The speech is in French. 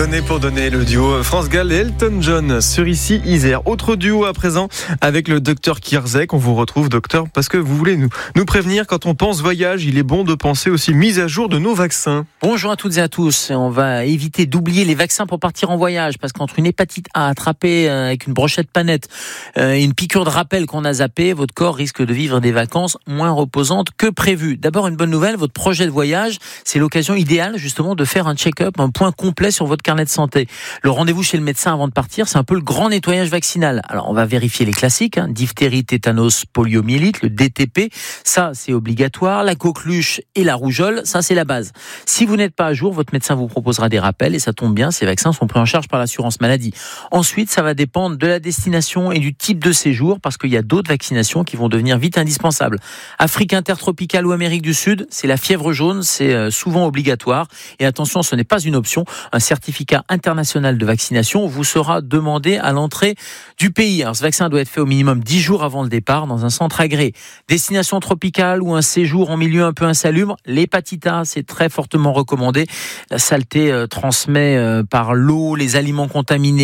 Donner pour donner, le duo France Gall et Elton John sur ici Isère. Autre duo à présent avec le docteur Kierzek. On vous retrouve, docteur, parce que vous voulez nous prévenir quand on pense voyage, il est bon de penser aussi mise à jour de nos vaccins. Bonjour à toutes et à tous. On va éviter d'oublier les vaccins pour partir en voyage, parce qu'entre une hépatite A attrapée avec une brochette panette et une piqûre de rappel qu'on a zappée, votre corps risque de vivre des vacances moins reposantes que prévu. D'abord, une bonne nouvelle, votre projet de voyage, c'est l'occasion idéale justement de faire un check-up, un point complet sur votre carnet de santé. Le rendez-vous chez le médecin avant de partir, c'est un peu le grand nettoyage vaccinal. Alors, on va vérifier les classiques, diphtérie, tétanos, poliomyélite, le DTP, ça c'est obligatoire. La coqueluche et la rougeole, ça c'est la base. Si vous n'êtes pas à jour, votre médecin vous proposera des rappels et ça tombe bien, ces vaccins sont pris en charge par l'assurance maladie. Ensuite, ça va dépendre de la destination et du type de séjour, parce qu'il y a d'autres vaccinations qui vont devenir vite indispensables. Afrique intertropicale ou Amérique du Sud, c'est la fièvre jaune, c'est souvent obligatoire. Et attention, ce n'est pas une option. Un certificat international de vaccination vous sera demandé à l'entrée du pays. Alors, ce vaccin doit être fait au minimum 10 jours avant le départ dans un centre agréé. Destination tropicale ou un séjour en milieu un peu insalubre, l'hépatite A, c'est très fortement recommandé. La saleté transmet par l'eau, les aliments contaminés,